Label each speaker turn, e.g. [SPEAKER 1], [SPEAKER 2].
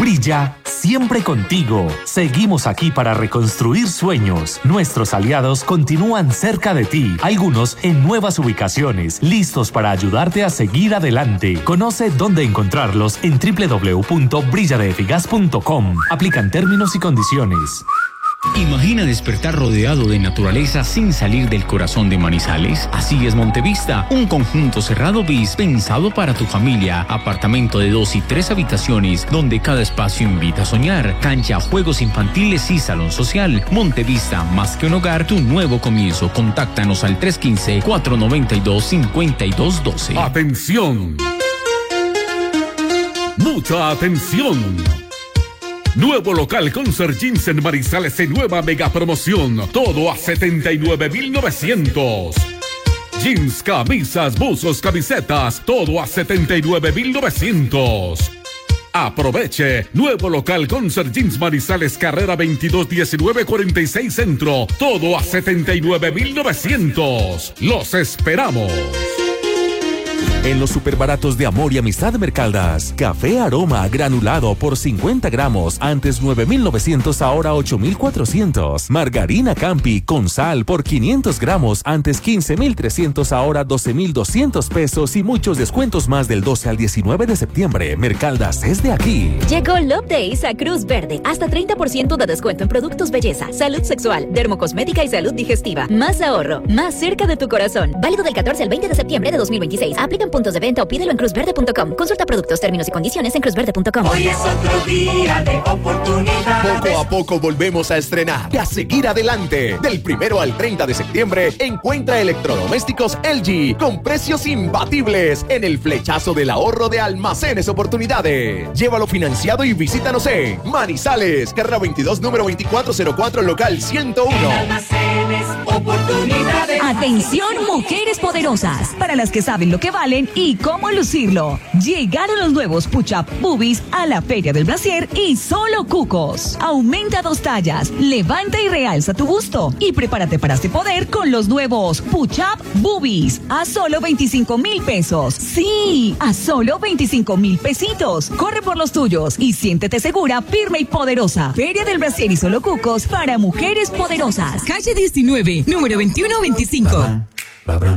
[SPEAKER 1] brilla siempre contigo. Seguimos aquí para reconstruir sueños. Nuestros aliados continúan cerca de ti, algunos en nuevas ubicaciones, listos para ayudarte a seguir adelante. Conoce dónde encontrarlos en www.brilladeefigas.com. Aplican términos y condiciones.
[SPEAKER 2] Imagina despertar rodeado de naturaleza sin salir del corazón de Manizales. Así es Montevista, un conjunto cerrado bis pensado para tu familia. Apartamento de 2 y 3 habitaciones, donde cada espacio invita a soñar. Cancha, juegos infantiles y salón social. Montevista, más que un hogar, tu nuevo comienzo. Contáctanos al 315-492-5212.
[SPEAKER 3] ¡Atención! ¡Mucha atención! Nuevo local Concert Jeans en Manizales en nueva mega promoción. Todo a 79,900. Jeans, camisas, buzos, camisetas. Todo a 79,900. Aproveche. Nuevo local Concert Jeans Manizales, carrera 22 19 46 Centro. Todo a 79,900. Los esperamos.
[SPEAKER 4] En los superbaratos de Amor y Amistad Mercaldas, café aroma granulado por 50 gramos, antes 9,900, ahora 8,400. Margarina Campi con sal por 500 gramos, antes 15,300, ahora 12,200 pesos y muchos descuentos más del 12 al 19 de septiembre. Mercaldas es de aquí.
[SPEAKER 5] Llegó Love Days a Cruz Verde. Hasta 30% de descuento en productos belleza, salud sexual, dermocosmética y salud digestiva. Más ahorro, más cerca de tu corazón. Válido del 14 al 20 de septiembre de 2026. Aplica en puntos de venta o pídelo en cruzverde.com. Consulta productos, términos y condiciones en cruzverde.com.
[SPEAKER 6] Hoy es otro día de oportunidades.
[SPEAKER 7] Poco a poco volvemos a estrenar y a seguir adelante. Del 1 al 30 de septiembre, encuentra electrodomésticos LG con precios imbatibles en el flechazo del ahorro de Almacenes Oportunidades. Llévalo financiado y visítanos en Manizales, carrera 22, número 2404, local 101.
[SPEAKER 6] En Almacenes Oportunidades.
[SPEAKER 8] Atención, mujeres poderosas, para las que saben lo que valen y cómo lucirlo. Llegaron los nuevos Push-Up Boobies a la Feria del Brasier y solo cucos. Aumenta 2 tallas, levanta y realza tu busto y prepárate para este poder con los nuevos Push-Up Boobies a solo 25,000 pesos. Sí, a solo 25,000 pesitos. Corre por los tuyos y siéntete segura, firme y poderosa. Feria del Brasier y solo cucos para mujeres poderosas. Calle 19, número 2125.